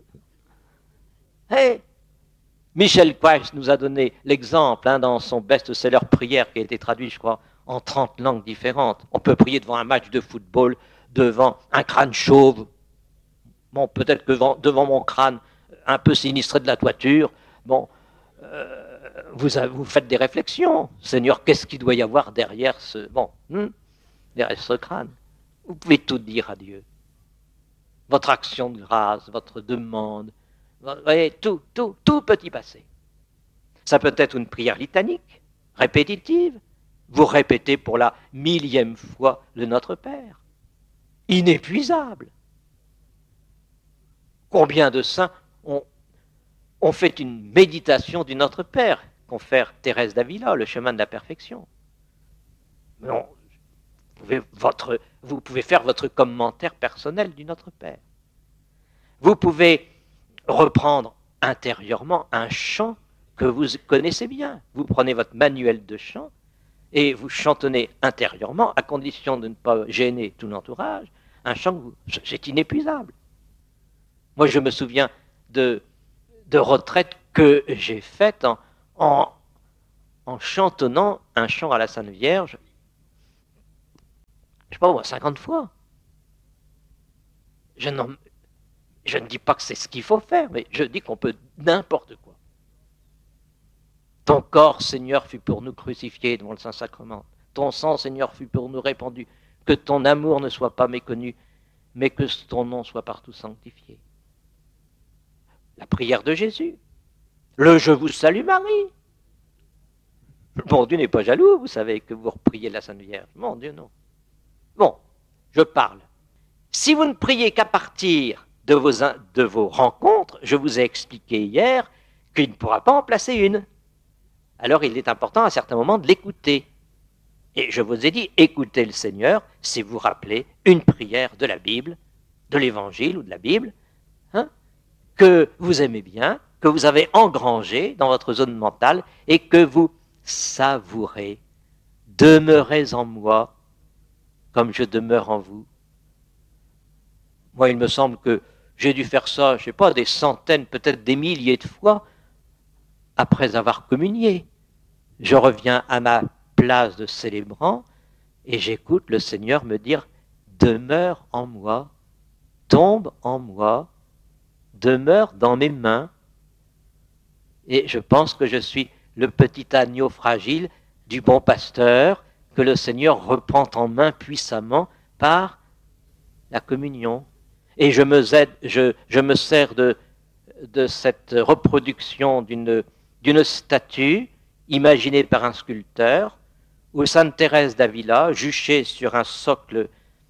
Hey. Michel Quaies nous a donné l'exemple hein, dans son best-seller Prière qui a été traduit, je crois, en trente langues différentes. On peut prier devant un match de football, devant un crâne chauve. Bon, peut-être que devant, devant mon crâne un peu sinistré de la toiture. Bon, euh, vous, avez, vous faites des réflexions. Seigneur, qu'est-ce qu'il doit y avoir derrière ce, bon, hmm, derrière ce crâne? Vous pouvez tout dire à Dieu. Votre action de grâce, votre demande, vous voyez, tout, tout, tout peut y passer. Ça peut être une prière litanique, répétitive. Vous répétez pour la millième fois le Notre Père. Inépuisable. Combien de saints ont, ont fait une méditation du Notre Père, confère Thérèse d'Avila, le chemin de la perfection. Non, vous pouvez, votre, vous pouvez faire votre commentaire personnel du Notre Père. Vous pouvez reprendre intérieurement un chant que vous connaissez bien. Vous prenez votre manuel de chant et vous chantonnez intérieurement, à condition de ne pas gêner tout l'entourage, un chant que vous, c'est inépuisable. Moi, je me souviens de, de retraites que j'ai faites en, en, en chantonnant un chant à la Sainte Vierge, je sais pas, au moins cinquante fois. Je, je ne dis pas que c'est ce qu'il faut faire, mais je dis qu'on peut n'importe quoi. Ton corps, Seigneur, fut pour nous crucifié devant le Saint-Sacrement. Ton sang, Seigneur, fut pour nous répandu. Que ton amour ne soit pas méconnu, mais que ton nom soit partout sanctifié. La prière de Jésus. Le « Je vous salue Marie ». Mon Dieu n'est pas jaloux, vous savez, que vous repriez la Sainte Vierge. Mon Dieu, non. Bon, je parle. Si vous ne priez qu'à partir de vos, de vos rencontres, je vous ai expliqué hier qu'il ne pourra pas en placer une. Alors il est important à certains moments de l'écouter. Et je vous ai dit, écoutez le Seigneur, si vous rappelez une prière de la Bible, de l'Évangile ou de la Bible, hein, que vous aimez bien, que vous avez engrangé dans votre zone mentale et que vous savourez. Demeurez en moi comme je demeure en vous. Moi, il me semble que j'ai dû faire ça, je ne sais pas, des centaines, peut-être des milliers de fois après avoir communié. Je reviens à ma place de célébrant et j'écoute le Seigneur me dire « Demeure en moi, tombe en moi, demeure dans mes mains. » Et je pense que je suis le petit agneau fragile du bon pasteur que le Seigneur reprend en main puissamment par la communion. Et je me, aide, je, je me sers de, de cette reproduction d'une, d'une statue imaginée par un sculpteur, où Sainte Thérèse d'Avila, juchée sur un socle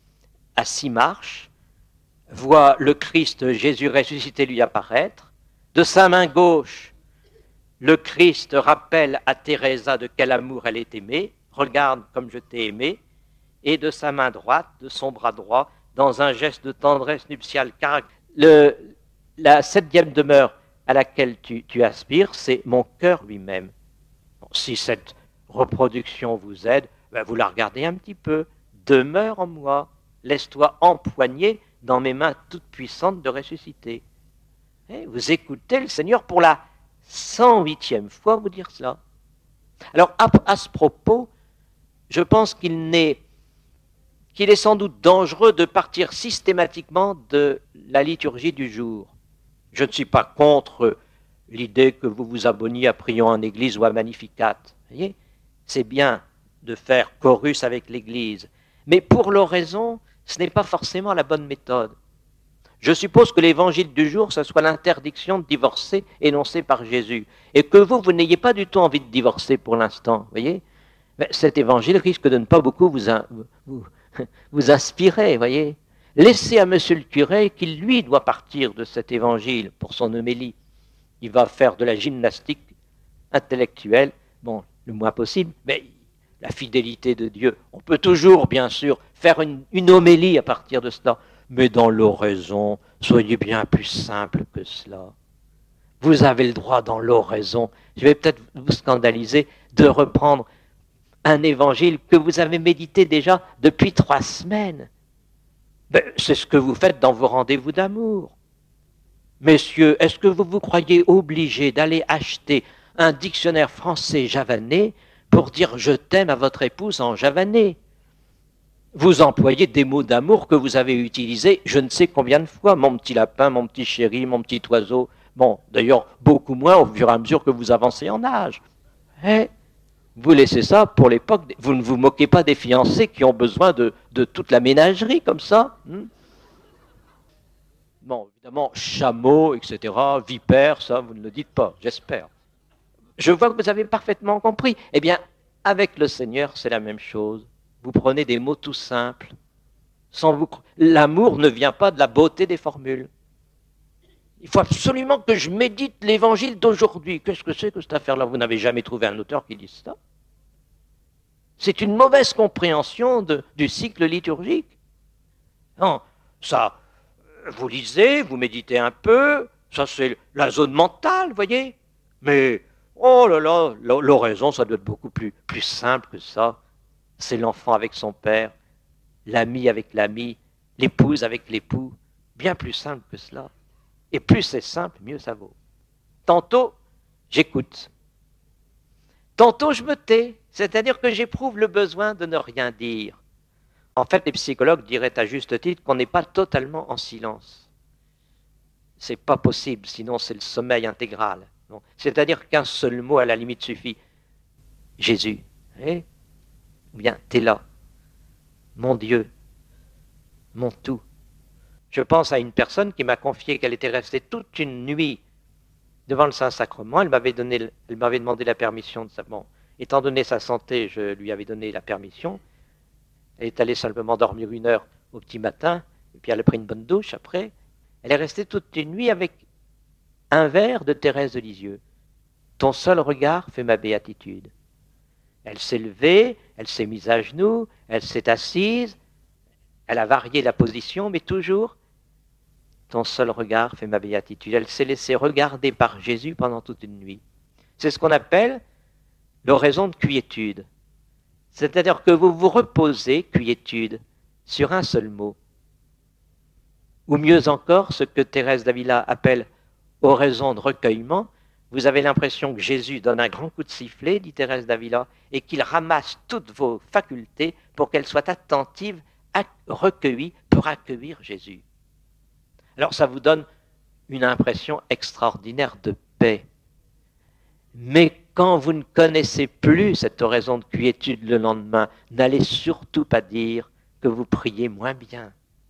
à six marches, voit le Christ Jésus ressuscité lui apparaître. De sa main gauche, le Christ rappelle à Teresa de quel amour elle est aimée, regarde comme je t'ai aimé, et de sa main droite, de son bras droit, dans un geste de tendresse nuptiale. Car le, la septième demeure à laquelle tu, tu aspires, c'est mon cœur lui-même. Bon, si cette reproduction vous aide, ben vous la regardez un petit peu. Demeure en moi, laisse-toi empoigner dans mes mains toutes puissantes de ressusciter. Et vous écoutez le Seigneur pour la cent huitième fois vous dire cela. Alors, à, à ce propos, je pense qu'il n'est qu'il est sans doute dangereux de partir systématiquement de la liturgie du jour. Je ne suis pas contre l'idée que vous vous abonniez à Prions en Église ou à Magnificat. Vous voyez, c'est bien de faire chorus avec l'Église. Mais pour l'oraison, ce n'est pas forcément la bonne méthode. Je suppose que l'évangile du jour, ce soit l'interdiction de divorcer énoncée par Jésus. Et que vous, vous n'ayez pas du tout envie de divorcer pour l'instant. Vous voyez, mais cet évangile risque de ne pas beaucoup vous, vous, vous inspirer. Vous voyez, laissez à monsieur le curé qu'il, lui, doit partir de cet évangile pour son homélie. Il va faire de la gymnastique intellectuelle, bon, le moins possible, mais la fidélité de Dieu. On peut toujours, bien sûr, faire une, une homélie à partir de cela. Mais dans l'oraison, soyez bien plus simple que cela. Vous avez le droit dans l'oraison, je vais peut-être vous scandaliser, de reprendre un évangile que vous avez médité déjà depuis trois semaines. Ben, c'est ce que vous faites dans vos rendez-vous d'amour. Messieurs, est-ce que vous vous croyez obligés d'aller acheter un dictionnaire français javanais pour dire « je t'aime » à votre épouse en javanais? Vous employez des mots d'amour que vous avez utilisés je ne sais combien de fois. Mon petit lapin, mon petit chéri, mon petit oiseau. Bon, d'ailleurs, beaucoup moins au fur et à mesure que vous avancez en âge. Et vous laissez ça pour l'époque. Vous ne vous moquez pas des fiancés qui ont besoin de, de toute la ménagerie comme ça. Hmm? Bon, évidemment, chameau, et cetera, vipère, ça, vous ne le dites pas, j'espère. Je vois que vous avez parfaitement compris. Eh bien, avec le Seigneur, c'est la même chose. Vous prenez des mots tout simples. Sans vous... L'amour ne vient pas de la beauté des formules. Il faut absolument que je médite l'évangile d'aujourd'hui. Qu'est-ce que c'est que cette affaire-là? Vous n'avez jamais trouvé un auteur qui dise ça? C'est une mauvaise compréhension de, du cycle liturgique. Non, ça, vous lisez, vous méditez un peu, ça c'est la zone mentale, vous voyez. Mais, oh là là, l'oraison, ça doit être beaucoup plus, plus simple que ça. C'est l'enfant avec son père, l'ami avec l'ami, l'épouse avec l'époux. Bien plus simple que cela. Et plus c'est simple, mieux ça vaut. Tantôt, j'écoute. Tantôt je me tais, c'est-à-dire que j'éprouve le besoin de ne rien dire. En fait, les psychologues diraient à juste titre qu'on n'est pas totalement en silence. C'est pas possible, sinon c'est le sommeil intégral. Bon. C'est-à-dire qu'un seul mot à la limite suffit. Jésus, eh? Ou bien t'es là, mon Dieu, mon tout. Je pense à une personne qui m'a confié qu'elle était restée toute une nuit devant le Saint-Sacrement. Elle m'avait donné, elle m'avait demandé la permission de sa... Bon, étant donné sa santé, je lui avais donné la permission. Elle est allée simplement dormir une heure au petit matin, et puis elle a pris une bonne douche après. Elle est restée toute une nuit avec un vers de Thérèse de Lisieux. Ton seul regard fait ma béatitude. Elle s'est levée, elle s'est mise à genoux, elle s'est assise, elle a varié la position, mais toujours, ton seul regard fait ma béatitude. Elle s'est laissée regarder par Jésus pendant toute une nuit. C'est ce qu'on appelle l'oraison de quiétude. C'est-à-dire que vous vous reposez, quiétude, sur un seul mot. Ou mieux encore, ce que Thérèse d'Avila appelle oraison de recueillement. Vous avez l'impression que Jésus donne un grand coup de sifflet, dit Thérèse d'Avila, et qu'il ramasse toutes vos facultés pour qu'elles soient attentives, recueillies pour accueillir Jésus. Alors ça vous donne une impression extraordinaire de paix. Mais quand vous ne connaissez plus cette oraison de quiétude le lendemain, n'allez surtout pas dire que vous priez moins bien.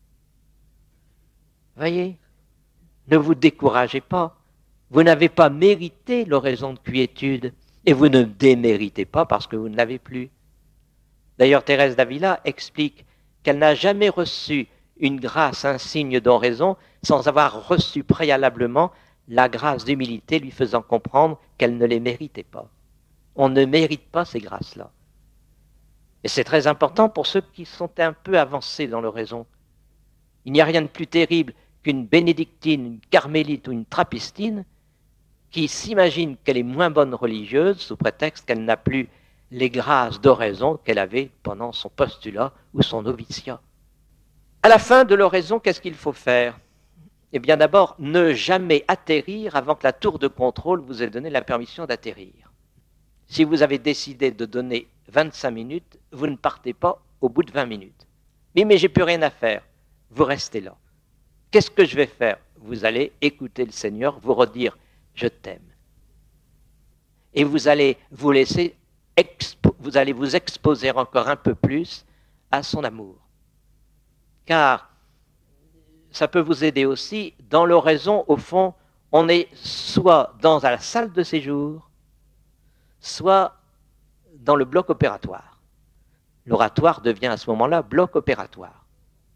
Voyez, ne vous découragez pas. Vous n'avez pas mérité l'oraison de quiétude et vous ne déméritez pas parce que vous ne l'avez plus. D'ailleurs, Thérèse d'Avila explique qu'elle n'a jamais reçu une grâce, un signe d'oraison, sans avoir reçu préalablement la grâce d'humilité lui faisant comprendre qu'elle ne les méritait pas. On ne mérite pas ces grâces-là. Et c'est très important pour ceux qui sont un peu avancés dans l'oraison. Il n'y a rien de plus terrible qu'une bénédictine, une carmélite ou une trappistine qui s'imagine qu'elle est moins bonne religieuse sous prétexte qu'elle n'a plus les grâces d'oraison qu'elle avait pendant son postulat ou son noviciat. À la fin de l'oraison, qu'est-ce qu'il faut faire ? Eh bien d'abord, ne jamais atterrir avant que la tour de contrôle vous ait donné la permission d'atterrir. Si vous avez décidé de donner vingt-cinq minutes, vous ne partez pas au bout de vingt minutes. Mais, mais j'ai plus rien à faire. Vous restez là. Qu'est-ce que je vais faire ? Vous allez écouter le Seigneur vous redire « Je t'aime ». Et vous allez vous laisser, expo- vous allez vous exposer encore un peu plus à son amour. Car ça peut vous aider aussi. Dans l'oraison, au fond, on est soit dans la salle de séjour, soit dans le bloc opératoire. L'oratoire devient à ce moment-là bloc opératoire.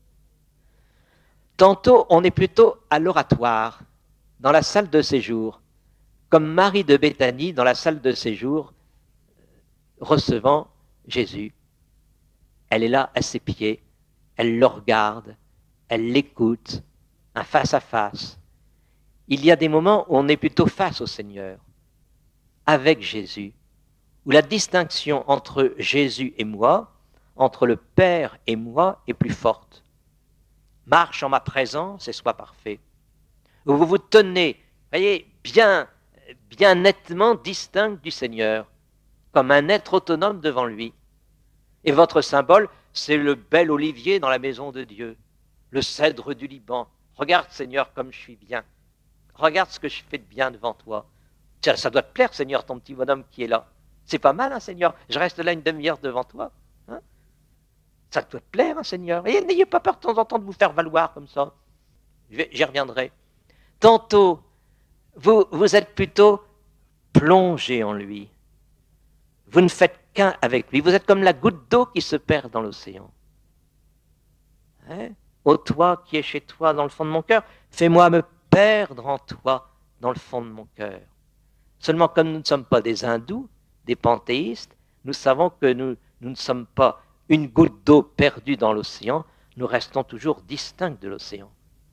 Tantôt, on est plutôt à l'oratoire, dans la salle de séjour, comme Marie de Béthanie dans la salle de séjour, recevant Jésus. Elle est là à ses pieds, elle le regarde, elle l'écoute, un face-à-face. Il y a des moments où on est plutôt face au Seigneur, avec Jésus, où la distinction entre Jésus et moi, entre le Père et moi, est plus forte. Marche en ma présence et sois parfait. Où vous vous tenez, voyez, bien, bien nettement distinct du Seigneur, comme un être autonome devant lui. Et votre symbole, c'est le bel olivier dans la maison de Dieu, le cèdre du Liban. Regarde, Seigneur, comme je suis bien. Regarde ce que je fais de bien devant toi. Ça, ça doit te plaire, Seigneur, ton petit bonhomme qui est là. C'est pas mal, hein, Seigneur. Je reste là une demi-heure devant toi. Hein, ça doit te plaire, hein, Seigneur. Et n'ayez pas peur de temps en temps de vous faire valoir comme ça. J'y reviendrai. Tantôt, vous, vous êtes plutôt plongé en lui. Vous ne faites qu'un avec lui. Vous êtes comme la goutte d'eau qui se perd dans l'océan. Hein? Ô toi qui es chez toi dans le fond de mon cœur, fais-moi me perdre en toi dans le fond de mon cœur. Seulement, comme nous ne sommes pas des hindous, des panthéistes, nous savons que nous, nous ne sommes pas une goutte d'eau perdue dans l'océan, nous restons toujours distincts de l'océan.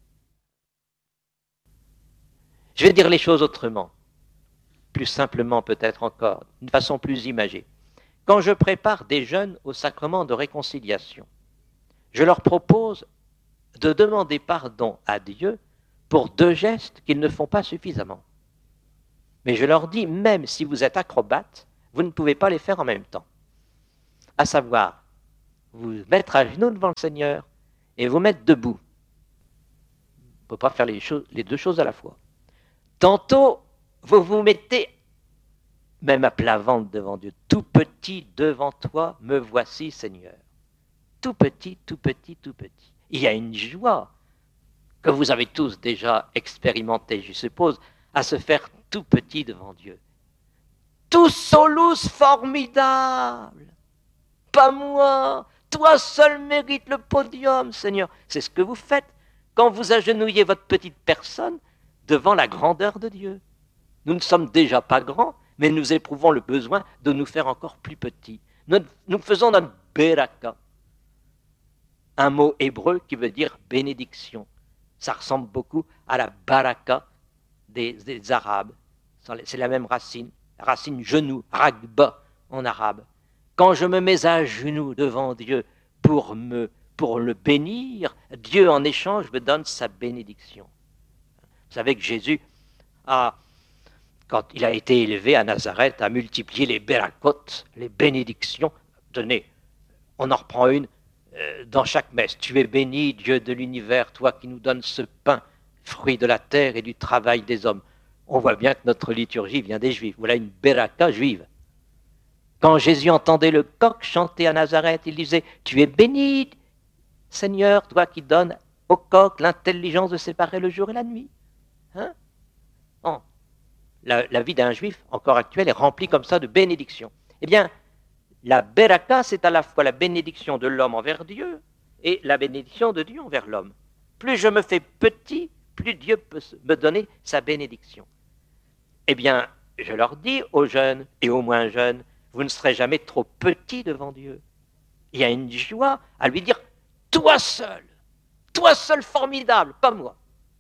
Je vais dire les choses autrement, plus simplement peut-être encore, d'une façon plus imagée. Quand je prépare des jeunes au sacrement de réconciliation, je leur propose de demander pardon à Dieu pour deux gestes qu'ils ne font pas suffisamment. Mais je leur dis, même si vous êtes acrobate, vous ne pouvez pas les faire en même temps. À savoir, vous mettre à genoux devant le Seigneur et vous mettre debout. On ne peut pas faire les, choses, les deux choses à la fois. Tantôt, vous vous mettez même à plat ventre devant Dieu. Tout petit devant toi, me voici, Seigneur. Tout petit, tout petit, tout petit. Il y a une joie que vous avez tous déjà expérimentée, je suppose, à se faire tout petit devant Dieu. Tout solus formidable. Pas moi. Toi seul mérites le podium, Seigneur. C'est ce que vous faites quand vous agenouillez votre petite personne devant la grandeur de Dieu. Nous ne sommes déjà pas grands, mais nous éprouvons le besoin de nous faire encore plus petits. Nous, nous faisons notre beraka, un mot hébreu qui veut dire bénédiction. Ça ressemble beaucoup à la baraka des, des Arabes. C'est la même racine, la racine genou, ragba en arabe. Quand je me mets à genoux devant Dieu pour, me, pour le bénir, Dieu en échange me donne sa bénédiction. Vous savez que Jésus, a, quand il a été élevé à Nazareth, a multiplié les berakot, les bénédictions. Tenez, on en reprend une euh, dans chaque messe. Tu es béni, Dieu de l'univers, toi qui nous donnes ce pain, fruit de la terre et du travail des hommes. On voit bien que notre liturgie vient des Juifs. Voilà une beraka juive. Quand Jésus entendait le coq chanter à Nazareth, il disait « Tu es béni, Seigneur, toi qui donnes au coq l'intelligence de séparer le jour et la nuit. Hein » Bon, la, la vie d'un juif, encore actuelle, est remplie comme ça de bénédictions. Eh bien, la beraka, c'est à la fois la bénédiction de l'homme envers Dieu et la bénédiction de Dieu envers l'homme. Plus je me fais petit, plus Dieu peut me donner sa bénédiction. Eh bien, je leur dis aux jeunes et aux moins jeunes, vous ne serez jamais trop petits devant Dieu. Il y a une joie à lui dire, toi seul, toi seul formidable, pas moi.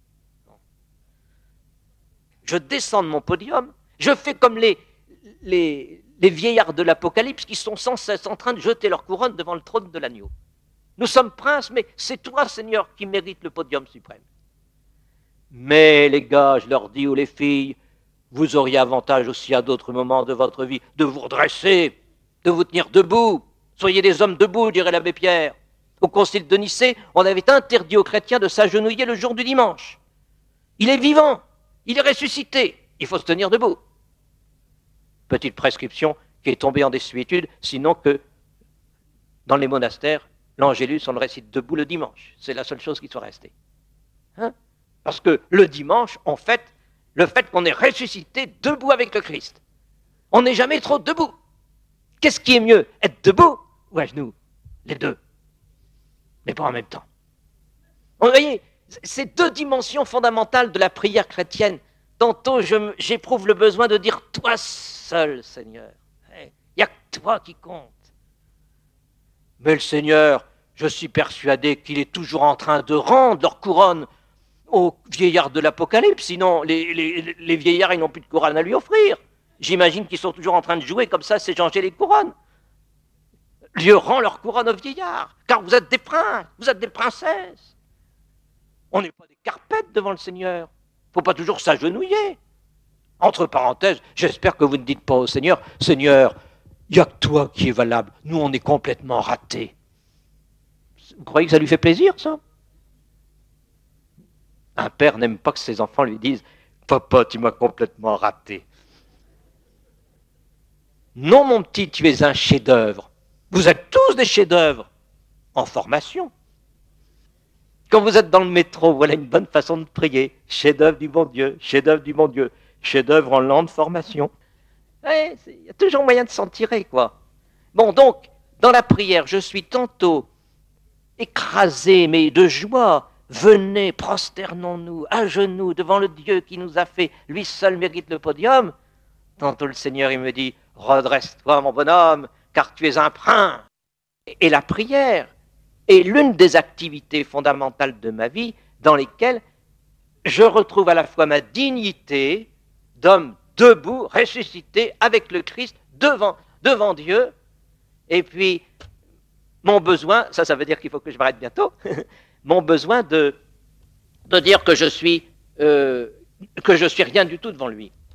Je descends de mon podium, je fais comme les, les, les vieillards de l'Apocalypse qui sont sans cesse en train de jeter leur couronne devant le trône de l'agneau. Nous sommes princes, mais c'est toi, Seigneur, qui mérite le podium suprême. Mais les gars, je leur dis, ou les filles, vous auriez avantage aussi à d'autres moments de votre vie de vous redresser, de vous tenir debout. Soyez des hommes debout, dirait l'abbé Pierre. Au concile de Nicée, on avait interdit aux chrétiens de s'agenouiller le jour du dimanche. Il est vivant, il est ressuscité, il faut se tenir debout. Petite prescription qui est tombée en désuétude, sinon que dans les monastères, l'Angélus, on le récite debout le dimanche. C'est la seule chose qui soit restée. Hein? Parce que le dimanche, en fait, le fait qu'on est ressuscité debout avec le Christ. On n'est jamais trop debout. Qu'est-ce qui est mieux, être debout ou à genoux? Les deux. Mais pas en même temps. Vous voyez, c'est deux dimensions fondamentales de la prière chrétienne. Tantôt, je, j'éprouve le besoin de dire « Toi seul, Seigneur. Il n'y a que toi qui compte. » Mais le Seigneur, je suis persuadé qu'il est toujours en train de rendre leur couronne aux vieillards de l'Apocalypse, sinon les, les, les vieillards ils n'ont plus de couronne à lui offrir. J'imagine qu'ils sont toujours en train de jouer comme ça, s'échanger les couronnes. Dieu rend leur couronne aux vieillards, car vous êtes des princes, vous êtes des princesses. On n'est pas des carpettes devant le Seigneur. Il ne faut pas toujours s'agenouiller. Entre parenthèses, j'espère que vous ne dites pas au Seigneur, Seigneur, il n'y a que toi qui est valable, nous on est complètement ratés. Vous croyez que ça lui fait plaisir, ça? Un père n'aime pas que ses enfants lui disent « Papa, tu m'as complètement raté. » Non, mon petit, tu es un chef-d'œuvre. Vous êtes tous des chefs-d'œuvre en formation. Quand vous êtes dans le métro, voilà une bonne façon de prier. Chef-d'œuvre du bon Dieu, chef-d'œuvre du bon Dieu, chef-d'œuvre en lente formation. Il y a toujours moyen de s'en tirer, quoi. Bon, donc, dans la prière, je suis tantôt écrasé, mais de joie. Venez, prosternons-nous, à genoux, devant le Dieu qui nous a fait, lui seul mérite le podium. Tantôt le Seigneur, il me dit, redresse-toi, mon bonhomme, car tu es un prince. Et la prière est l'une des activités fondamentales de ma vie dans lesquelles je retrouve à la fois ma dignité d'homme debout, ressuscité avec le Christ devant, devant Dieu, et puis mon besoin, ça, ça veut dire qu'il faut que je m'arrête bientôt, mon besoin de, de dire que je suis, euh, que je suis rien du tout devant lui.